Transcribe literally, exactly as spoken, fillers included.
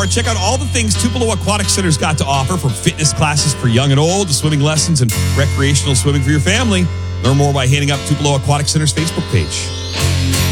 more. Check out all the things Tupelo Aquatic Center's got to offer, from fitness classes for young and old to swimming lessons and recreational swimming for your family. Learn more by hitting up Tupelo Aquatic Center's Facebook page.